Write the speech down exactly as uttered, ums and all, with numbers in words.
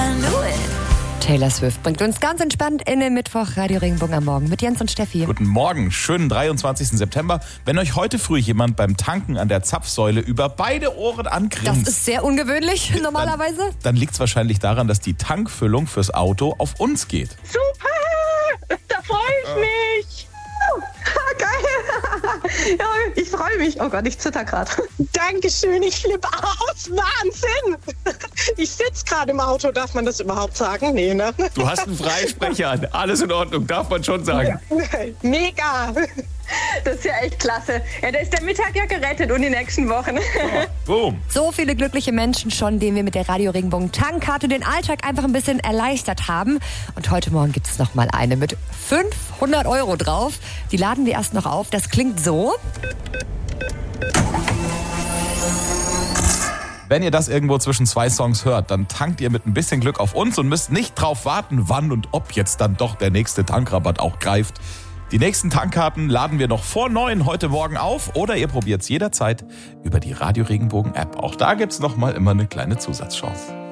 I knew it. Taylor Swift bringt uns ganz entspannt in den Mittwoch Radio Regenbogen am Morgen mit Jens und Steffi. Guten Morgen, schönen dreiundzwanzigsten September. Wenn euch heute früh jemand beim Tanken an der Zapfsäule über beide Ohren angrinst, Das ist sehr ungewöhnlich normalerweise. Dann, dann liegt es wahrscheinlich daran, dass die Tankfüllung fürs Auto auf uns geht. Super! Da freue ich mich! Geil! Ja, ich freue mich. Oh Gott, ich zitter gerade. Dankeschön, ich flippe aus. Wahnsinn! Ich sitze gerade im Auto. Darf man das überhaupt sagen? Nee, ne? Du hast einen Freisprecher. Alles in Ordnung, darf man schon sagen. Mega! Das ist ja echt klasse. Ja, da ist der Mittag ja gerettet und die nächsten Wochen. Boom. So viele glückliche Menschen schon, denen wir mit der Radio Regenbogen Tankkarte den Alltag einfach ein bisschen erleichtert haben. Und heute Morgen gibt es noch mal eine mit fünfhundert Euro drauf. Die laden wir erst noch auf. Das klingt so. Wenn ihr das irgendwo zwischen zwei Songs hört, dann tankt ihr mit ein bisschen Glück auf uns und müsst nicht drauf warten, wann und ob jetzt dann doch der nächste Tankrabatt auch greift. Die nächsten Tankkarten laden wir noch vor neun heute Morgen auf oder ihr probiert es jederzeit über die Radio Regenbogen App. Auch da gibt es noch mal immer eine kleine Zusatzchance.